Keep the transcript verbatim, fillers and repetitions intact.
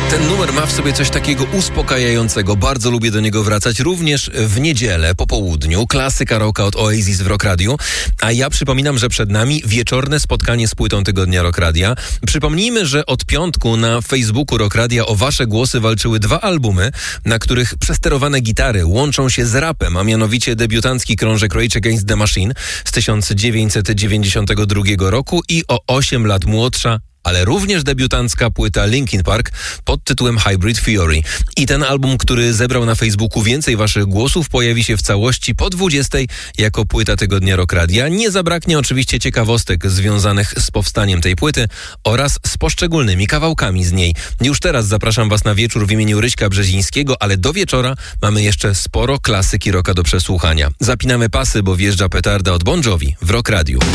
Ten numer ma w sobie coś takiego uspokajającego. Bardzo lubię do niego wracać. Również w niedzielę po południu. Klasyka rocka od Oasis w Rock Radio. A ja przypominam, że przed nami wieczorne spotkanie z płytą tygodnia Rock Radia. Przypomnijmy, że od piątku na Facebooku Rock Radia o wasze głosy walczyły dwa albumy, na których przesterowane gitary łączą się z rapem, a mianowicie debiutancki krążek Rage Against the Machine z tysiąc dziewięćset dziewięćdziesiątego drugiego roku i o osiem lat młodsza, ale również debiutancka płyta Linkin Park pod tytułem Hybrid Theory. I ten album, który zebrał na Facebooku więcej waszych głosów, pojawi się w całości po dwudziestej jako płyta tygodnia Rock Radia. Nie zabraknie oczywiście ciekawostek związanych z powstaniem tej płyty oraz z poszczególnymi kawałkami z niej. Już teraz zapraszam was na wieczór w imieniu Ryśka Brzezińskiego, ale do wieczora mamy jeszcze sporo klasyki rocka do przesłuchania. Zapinamy pasy, bo wjeżdża petarda od Bon Jovi w Rock Radio.